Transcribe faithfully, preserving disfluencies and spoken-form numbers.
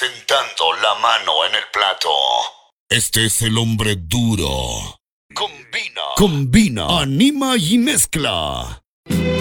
asentando la mano en el plato. Este es el hombre duro. Combina. Combina. Anima y mezcla.